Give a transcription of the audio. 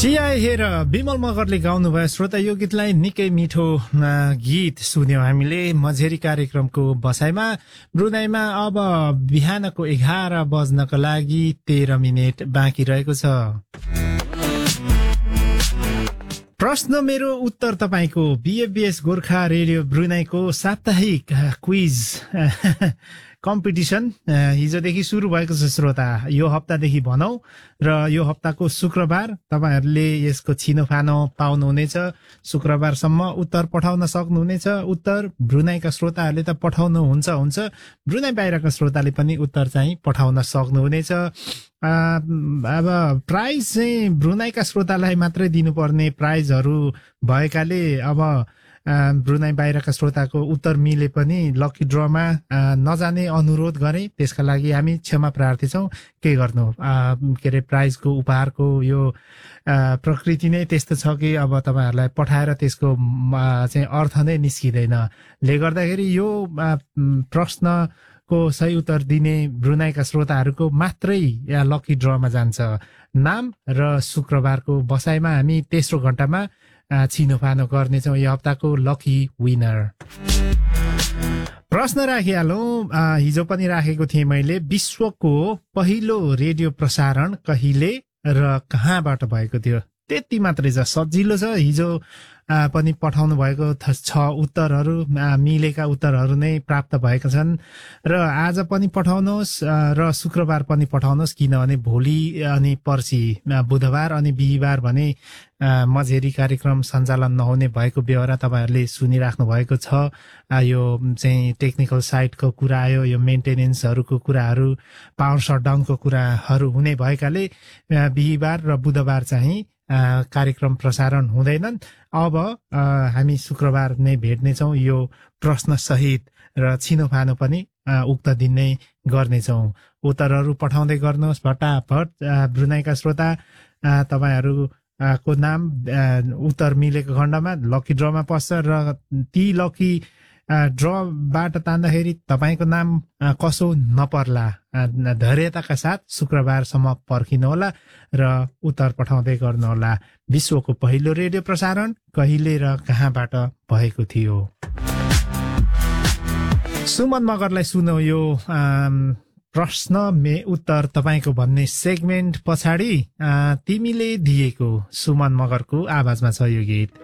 सिया हेर विमल मगरले गाउनु भयो। श्रोता यो गीतलाई निकै मिठो गीत सुन्यौं हामीले मझेरी कार्यक्रमको बसाइमा। ब्रुनाईमा अब बिहानको 11 बज्नको लागि 13 मिनेट बाँकी रहेको छ। प्रश्न मेरो उत्तर तपाईको बीएफबीएस गोर्खा रेडियो ब्रुनाईको साप्ताहिक क्विज कम्पिटिसन हिजोदेखि सुरु भएको छ श्रोता। यो हप्तादेखि भनौं र यो हप्ताको शुक्रबार तपाईहरुले यसको छिनोफानो पाउनुहुनेछ। शुक्रबारसम्म उत्तर पठाउन सक्नुहुनेछ। उत्तर ब्रुनाईका श्रोताहरुले त पठाउनुहुन्छ, ब्रुनाई बाहिरका श्रोताले पनि उत्तर चाहिँ पठाउन सक्नुहुनेछ। अब प्राइज चाहिँ ब्रुनाईका श्रोतालाई मात्रै दिनुपर्ने प्राइजहरु भएकाले अब ब्रुनाई बाहिरका श्रोताको उत्तर मिले पनि लकी ड्रमा नजाने अनुरोध गरे। त्यसका लागि हामी क्षमा प्रार्थी छौं। के गर्नु, के रे प्राइजको उपहारको यो प्रकृति नै त्यस्तो छ कि अब तपाईहरुलाई पठाएर त्यसको चाहिँ अर्थ नै निस्किदैन। ले गर्दाखेरि यो प्रश्नको सही उत्तर दिने ब्रुनाईका श्रोताहरुको मात्रै लकी ड्रमा जान्छ नाम। र शुक्रबारको बसाइमा हामी तेस्रो घण्टामा छिनोफानो गर्नेछौं यो हप्ताको लकी विनर। प्रश्न राखिहालौं, हिजो पनि राखेको थिएँ मैले। विश्वको पहिलो रेडियो प्रसारण कहिले र कहाँबाट भएको थियो? त्यति मात्रै छ, सजिलो छ। हिजो पनि पठाउनु भएको छ उत्तरहरू, मिलेका उत्तरहरू नै प्राप्त भएका छन्। र आज पनि पठाउनुहोस् र शुक्रबार पनि पठाउनुहोस्, किनभने भोलि अनि पर्सि बुधबार अनि बिहीबार भने मझेरी कार्यक्रम सञ्चालन नहुने भएको बेहोरा तपाईहरुले सुनिराख्नु भएको छ। यो चाहिँ टेक्निकल साइटको कुरा आयो, यो मेन्टेनेन्सहरुको कुराहरु, पावर शटडाउनको कुराहरु हुने भएकाले बिहीबार र बुधबार चाहिँ कार्यक्रम प्रसारण हुँदैनन्। अब हामी शुक्रबार नै भेट्नेछौं यो प्रश्न सहित र छिनोफानो पनि उक्त दिन नै गर्नेछौं। उत्तरहरू पठाउँदै गर्नुहोस् फटाफट। ब्रुनाईका श्रोता तपाईहरु को नाम उत्तर मिलेको खण्डमा लकी ड्रमा पस्छ र ती लकी ड्रबाट तान्दाखेरि तपाईको नाम कसो नपर्ला। धैर्यताका साथ शुक्रबारसम्म पर्खिनुहोला र उत्तर पठाउँदै गर्नुहोला। विश्वको पहिलो रेडियो प्रसारण कहिले र कहाँबाट भएको थियो? सुमन मगरलाई सुनौ यो प्रश्न मे उत्तर तपाईको भन्ने सेगमेन्ट पछाडि तिमीले दिएको सुमन मगरको आवाजमा छ यो गीत।